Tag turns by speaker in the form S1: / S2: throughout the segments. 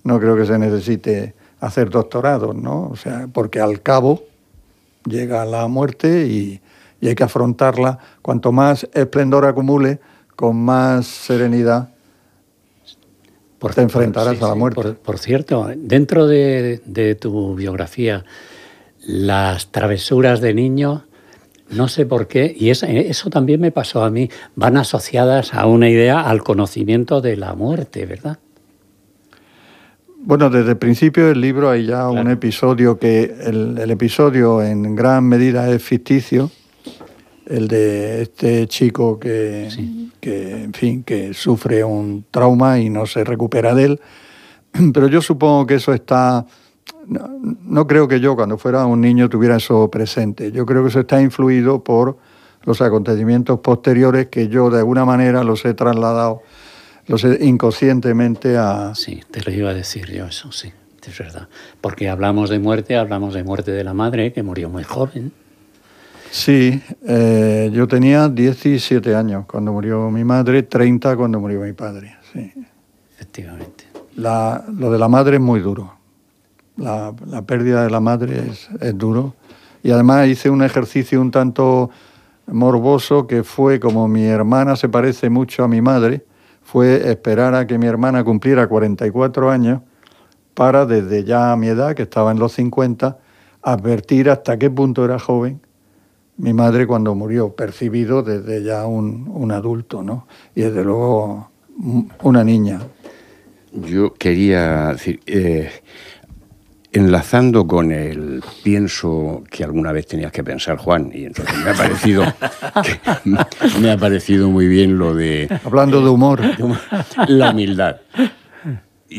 S1: no creo que se necesite hacer doctorados, ¿no? O sea, porque al cabo llega la muerte y hay que afrontarla. Cuanto más esplendor acumule, con más serenidad te enfrentarás a la muerte.
S2: Por cierto, dentro de tu biografía, las travesuras de niño, no sé por qué, y eso también me pasó a mí, van asociadas a una idea, al conocimiento de la muerte, ¿verdad?
S1: Bueno, desde el principio del libro hay ya un episodio que el episodio en gran medida es ficticio, el de este chico que en fin, que sufre un trauma y no se recupera de él. Pero yo supongo que eso está... No creo que yo, cuando fuera un niño, tuviera eso presente. Yo creo que eso está influido por los acontecimientos posteriores que yo, de alguna manera, los he trasladado inconscientemente a...
S2: Sí, te lo iba a decir yo eso, sí, es verdad. Porque hablamos de muerte de la madre, que murió muy joven.
S1: Sí, yo tenía 17 años cuando murió mi madre, 30 cuando murió mi padre, sí.
S2: Efectivamente.
S1: Lo de la madre es muy duro. La pérdida de la madre es duro. Y además hice un ejercicio un tanto morboso que fue, como mi hermana se parece mucho a mi madre, fue esperar a que mi hermana cumpliera 44 años para, desde ya a mi edad, que estaba en los 50, advertir hasta qué punto era joven mi madre cuando murió, percibido desde ya un adulto, ¿no? Y desde luego una niña.
S3: Yo quería decir, enlazando con el pienso que alguna vez tenías que pensar, Juan, y entonces me ha parecido muy bien lo de...
S1: Hablando de humor.
S3: La humildad. Y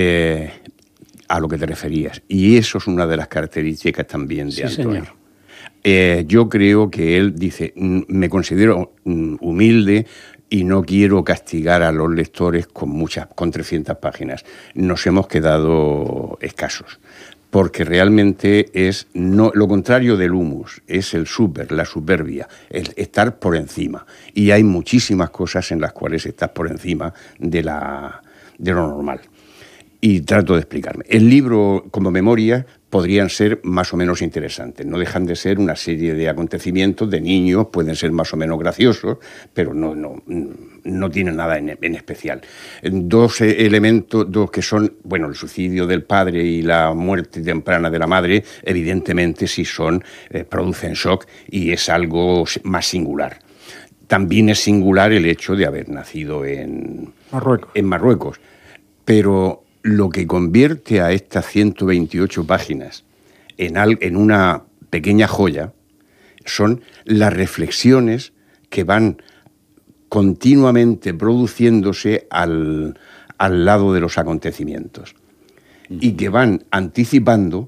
S3: a lo que te referías. Y eso es una de las características también de Antonio.
S2: Señor.
S3: Yo creo que él dice, me considero humilde y no quiero castigar a los lectores con 300 páginas. Nos hemos quedado escasos, porque realmente es lo contrario del humus, es la soberbia, el estar por encima. Y hay muchísimas cosas en las cuales estás por encima de lo normal. Y trato de explicarme. El libro, como memoria, podrían ser más o menos interesantes. No dejan de ser una serie de acontecimientos de niños, pueden ser más o menos graciosos, pero no tienen nada en especial. Dos elementos, que son, bueno, el suicidio del padre y la muerte temprana de la madre, evidentemente sí producen shock y es algo más singular. También es singular el hecho de haber nacido en Marruecos. Pero lo que convierte a estas 128 páginas en una pequeña joya son las reflexiones que van continuamente produciéndose al lado de los acontecimientos y que van anticipando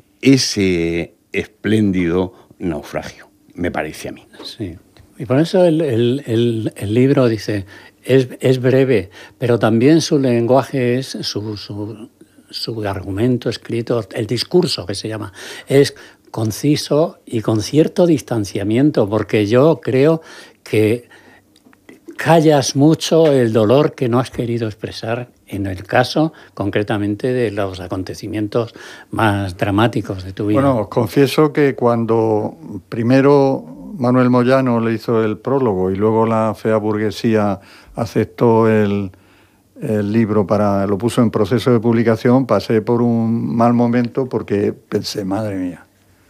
S3: ese espléndido naufragio, me parece a mí.
S2: Sí. Y por eso el libro dice... Es breve, pero también su lenguaje, su argumento escrito, el discurso que se llama, es conciso y con cierto distanciamiento, porque yo creo que callas mucho el dolor que no has querido expresar en el caso, concretamente, de los acontecimientos más dramáticos de tu vida.
S1: Bueno, os confieso que cuando primero Manuel Moyano le hizo el prólogo y luego la fea burguesía aceptó el libro, lo puso en proceso de publicación, pasé por un mal momento porque pensé, madre mía,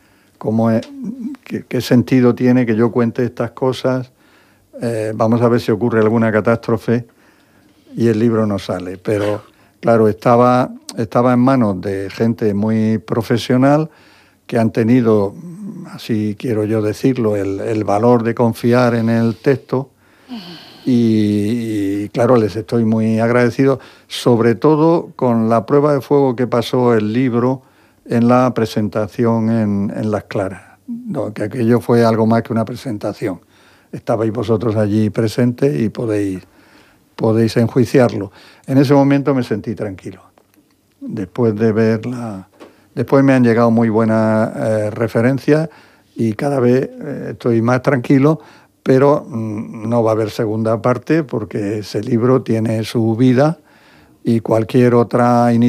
S1: ¿qué sentido tiene que yo cuente estas cosas? Vamos a ver si ocurre alguna catástrofe y el libro no sale. Pero claro, estaba en manos de gente muy profesional que han tenido, así quiero yo decirlo, el valor de confiar en el texto. Y claro, les estoy muy agradecido, sobre todo con la prueba de fuego que pasó el libro en la presentación en Las Claras, ¿no? Que aquello fue algo más que una presentación. Estabais vosotros allí presentes y podéis enjuiciarlo. En ese momento me sentí tranquilo. Después de verla, después me han llegado muy buenas referencias y cada vez estoy más tranquilo. Pero no va a haber segunda parte porque ese libro tiene su vida y cualquier otra iniciativa